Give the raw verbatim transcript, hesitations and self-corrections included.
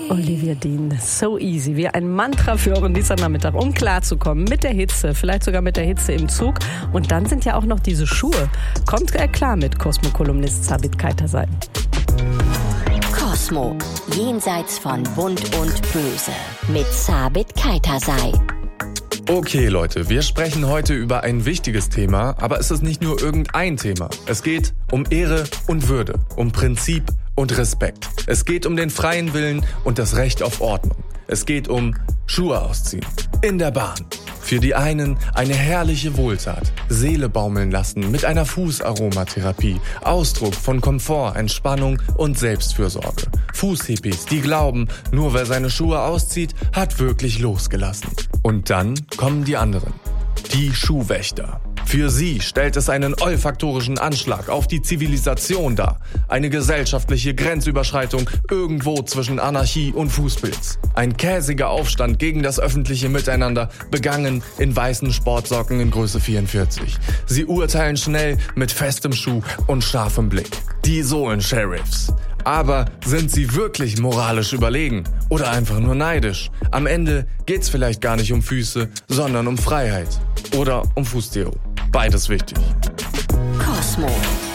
Olivia Dean, so easy, wie ein Mantra für euren Dienstagnachmittag, um klarzukommen mit der Hitze, vielleicht sogar mit der Hitze im Zug. Und dann sind ja auch noch diese Schuhe. Kommt er klar mit Cosmo-Kolumnist Sabit Kaitasay. Cosmo, jenseits von Bunt und Böse, mit Sabit Kaitasay. Okay Leute, wir sprechen heute über ein wichtiges Thema, aber es ist nicht nur irgendein Thema. Es geht um Ehre und Würde, um Prinzip und Respekt. Es geht um den freien Willen und das Recht auf Ordnung. Es geht um Schuhe ausziehen. In der Bahn. Für die einen eine herrliche Wohltat. Seele baumeln lassen mit einer Fußaromatherapie. Ausdruck von Komfort, Entspannung und Selbstfürsorge. Fußhippies, die glauben, nur wer seine Schuhe auszieht, hat wirklich losgelassen. Und dann kommen die anderen. Die Schuhwächter. Für sie stellt es einen olfaktorischen Anschlag auf die Zivilisation dar. Eine gesellschaftliche Grenzüberschreitung irgendwo zwischen Anarchie und Fußpilz. Ein käsiger Aufstand gegen das öffentliche Miteinander, begangen in weißen Sportsocken in Größe vierundvierzig. Sie urteilen schnell mit festem Schuh und scharfem Blick. Die Sohlen-Sheriffs. Aber sind sie wirklich moralisch überlegen oder einfach nur neidisch? Am Ende geht's vielleicht gar nicht um Füße, sondern um Freiheit oder um Fußdeo. Beides wichtig. Cosmo.